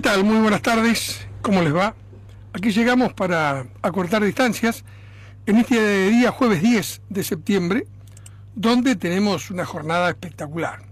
tal? Muy buenas tardes, ¿cómo les va? Aquí llegamos para acortar distancias en este día jueves 10 de septiembre, donde tenemos una jornada espectacular.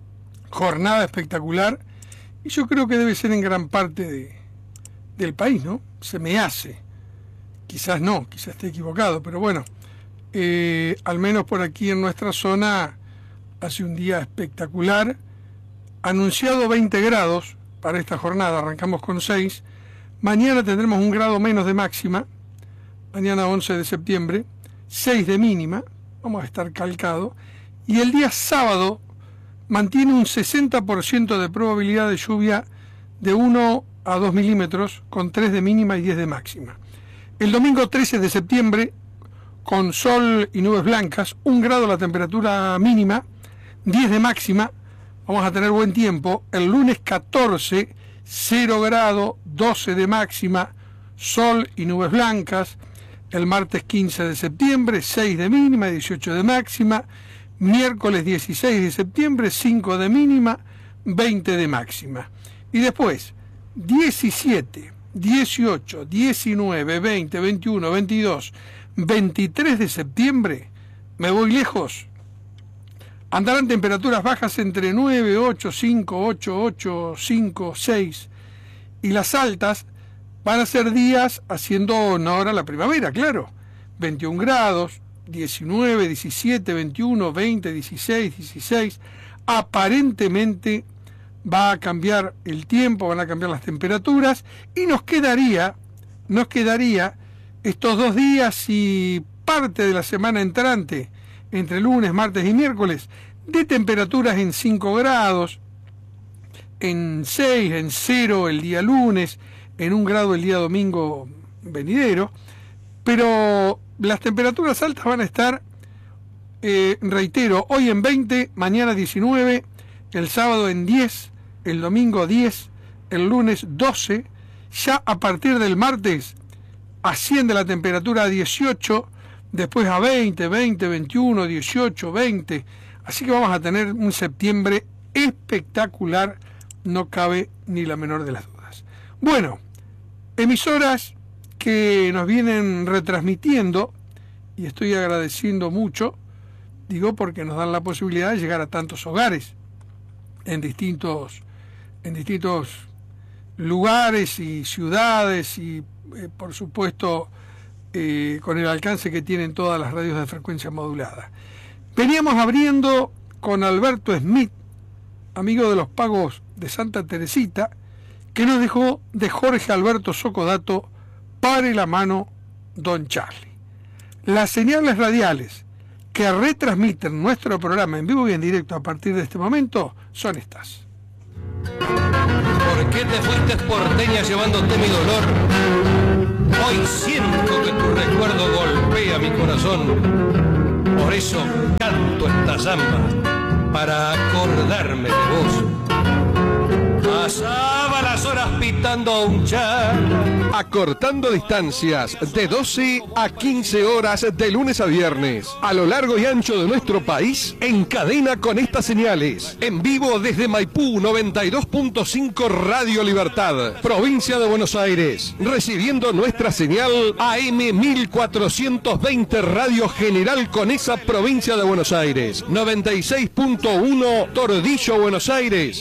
Y yo creo que debe ser en gran parte del país, ¿no? Se me hace. Quizás no, quizás esté equivocado, pero bueno, al menos por aquí en nuestra zona hace un día espectacular. Anunciado 20 grados para esta jornada, arrancamos con 6. Mañana tendremos un grado menos de máxima, mañana 11 de septiembre, 6 de mínima, vamos a estar calcado, y el día sábado mantiene un 60% de probabilidad de lluvia de 1 a 2 milímetros, con 3 de mínima y 10 de máxima. El domingo 13 de septiembre, con sol y nubes blancas, 1 grado la temperatura mínima, 10 de máxima, vamos a tener buen tiempo. El lunes 14, 0 grado, 12 de máxima, sol y nubes blancas. El martes 15 de septiembre, 6 de mínima, 18 de máxima. Miércoles 16 de septiembre, 5 de mínima, 20 de máxima. Y después, 17, 18, 19, 20, 21, 22, 23 de septiembre, me voy lejos. Andarán temperaturas bajas entre 9, 8, 5, 8, 8, 5, 6. Y las altas van a ser días haciendo honor a la primavera, claro. 21 grados, 19, 17, 21, 20, 16, 16. Aparentemente va a cambiar el tiempo, van a cambiar las temperaturas. Y nos quedaría estos 2 días y parte de la semana entrante, entre lunes, martes y miércoles, de temperaturas en 5 grados, en 6, en 0 el día lunes, en 1 grado el día domingo venidero, pero las temperaturas altas van a estar, reitero, hoy en 20, mañana 19, el sábado en 10, el domingo 10, el lunes 12, ya a partir del martes asciende la temperatura a 18, después a 20, 20, 21, 18, 20. Así que vamos a tener un septiembre espectacular, no cabe ni la menor de las dudas. Bueno, emisoras que nos vienen retransmitiendo, y estoy agradeciendo mucho, digo porque nos dan la posibilidad de llegar a tantos hogares en distintos lugares y ciudades y por supuesto con el alcance que tienen todas las radios de frecuencia modulada. Veníamos abriendo con Alberto Smith, amigo de los pagos de Santa Teresita, que nos dejó de Jorge Alberto Socodato, Pare la mano, Don Charlie. Las señales radiales que retransmiten nuestro programa en vivo y en directo a partir de este momento son estas. ¿Por qué te fuiste porteña llevándote mi dolor? Hoy siento que tu recuerdo golpea mi corazón. Por eso canto esta samba, para acordarme de vos. Pasaba las horas pitando un chala. Acortando distancias de 12 a 15 horas de lunes a viernes, a lo largo y ancho de nuestro país, en cadena con estas señales. En vivo desde Maipú 92.5 Radio Libertad, provincia de Buenos Aires, recibiendo nuestra señal AM 1420 Radio General Conesa, provincia de Buenos Aires, 96.1 Tordillo, Buenos Aires,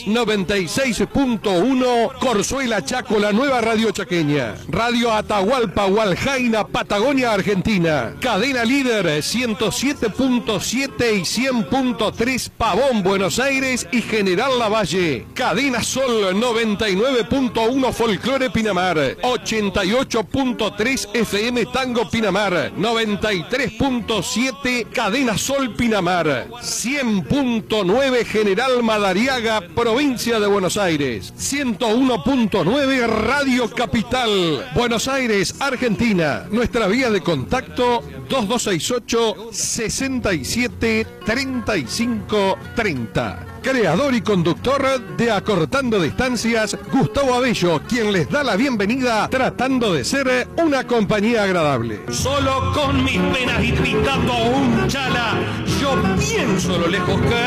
96.1 Corzuela, Chaco, la nueva radio chaqueña. Radio Atahualpa, Hualjaina, Patagonia, Argentina. Cadena Líder 107.7 y 100.3 Pavón, Buenos Aires y General Lavalle. Cadena Sol 99.1 Folclore Pinamar. 88.3 FM Tango Pinamar. 93.7 Cadena Sol Pinamar. 100.9 General Madariaga, provincia de Buenos Aires. 101.9 Radio Capital, Buenos Aires, Argentina. Nuestra vía de contacto 2268 67 35 30. Creador y conductor de Acortando Distancias, Gustavo Abello, quien les da la bienvenida tratando de ser una compañía agradable. Solo con mis penas y pitando un chala, yo pienso lo lejos que